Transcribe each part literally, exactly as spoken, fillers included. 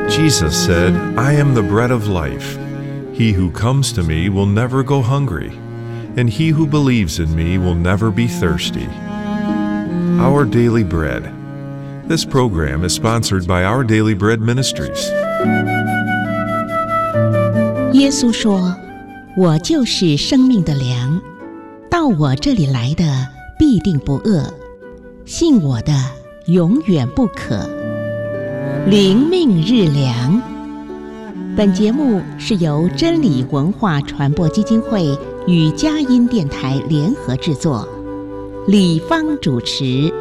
Jesus said, "I am the bread of life. He who comes to me will never go hungry, and he who believes in me will never be thirsty." Our Daily Bread. This program is sponsored by Our Daily Bread Ministries. 耶稣说：“我就是生命的粮，到我这里来的必定不饿，信我的永远不渴。”灵命日粮。本节目是由真理文化传播基金会与佳音电台联合制作，李芳主持。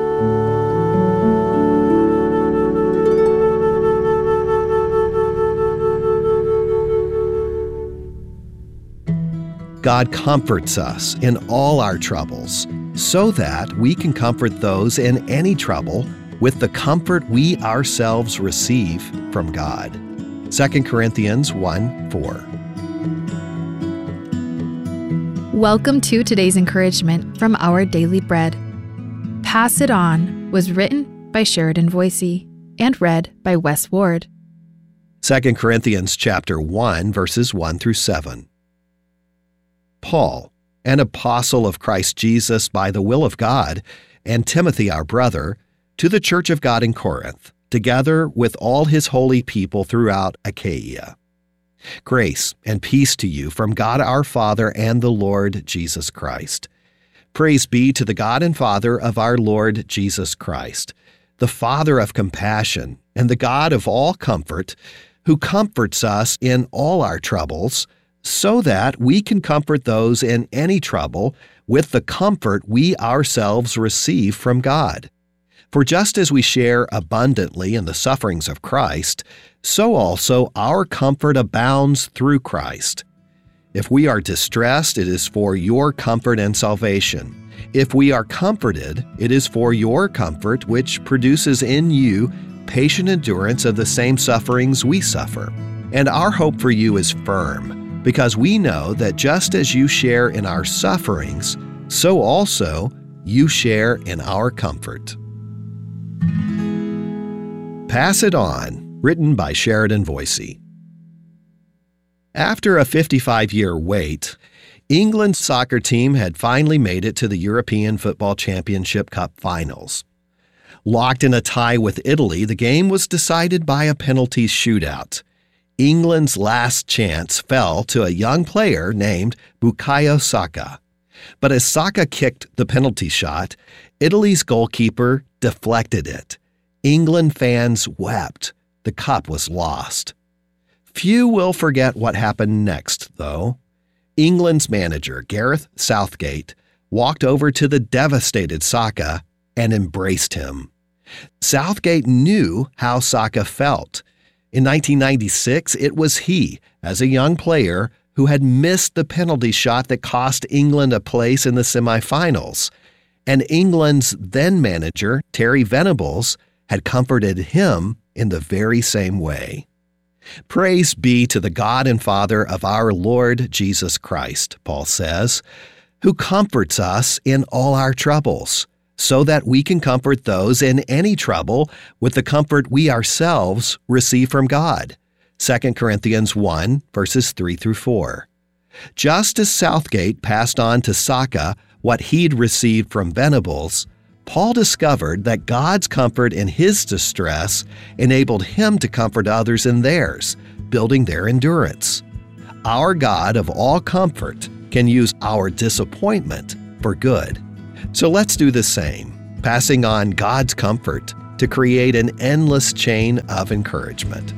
God comforts us in all our troubles, so that we can comfort those in any trouble with the comfort we ourselves receive from God. Second Corinthians one four. Welcome to today's encouragement from Our Daily Bread. Pass It On was written by Sheridan Voisey and read by Wes Ward. Second Corinthians chapter one, verses one through seven. Paul, an apostle of Christ Jesus by the will of God, and Timothy our brother, to the church of God in Corinth, together with all his holy people throughout Achaia. Grace and peace to you from God our Father and the Lord Jesus Christ. Praise be to the God and Father of our Lord Jesus Christ, the Father of compassion and the God of all comfort, who comforts us in all our troubles, so that we can comfort those in any trouble with the comfort we ourselves receive from God. For just as we share abundantly in the sufferings of Christ, so also our comfort abounds through Christ. If we are distressed, it is for your comfort and salvation. If we are comforted, it is for your comfort, which produces in you patient endurance of the same sufferings we suffer. And our hope for you is firm, because we know that just as you share in our sufferings, so also you share in our comfort. Pass It On, written by Sheridan Voisey. After a fifty-five-year wait, England's soccer team had finally made it to the European Football Championship Cup finals. Locked in a tie with Italy, the game was decided by a penalty shootout. England's last chance fell to a young player named Bukayo Saka. But as Saka kicked the penalty shot, Italy's goalkeeper deflected it. England fans wept. The cup was lost. Few will forget what happened next, though. England's manager, Gareth Southgate, walked over to the devastated Saka and embraced him. Southgate knew how Saka felt. In nineteen ninety-six, it was he, as a young player, who had missed the penalty shot that cost England a place in the semifinals. And England's then manager, Terry Venables, had comforted him in the very same way. Praise be to the God and Father of our Lord Jesus Christ, Paul says, who comforts us in all our troubles, so that we can comfort those in any trouble with the comfort we ourselves receive from God. Second Corinthians one, verses three through four. Just as Southgate passed on to Saka what he'd received from Venables, Paul discovered that God's comfort in his distress enabled him to comfort others in theirs, building their endurance. Our God of all comfort can use our disappointment for good. So let's do the same, passing on God's comfort to create an endless chain of encouragement.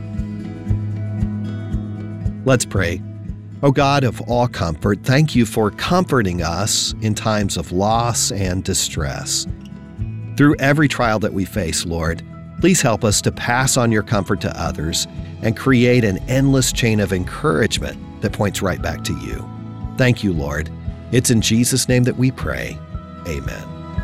Let's pray. O God of all comfort, thank you for comforting us in times of loss and distress. Through every trial that we face, Lord, please help us to pass on your comfort to others and create an endless chain of encouragement that points right back to you. Thank you, Lord. It's in Jesus' name that we pray. Amen.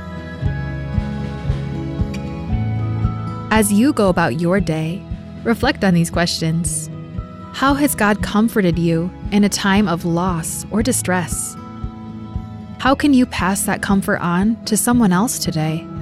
As you go about your day, reflect on these questions. How has God comforted you in a time of loss or distress? How can you pass that comfort on to someone else today?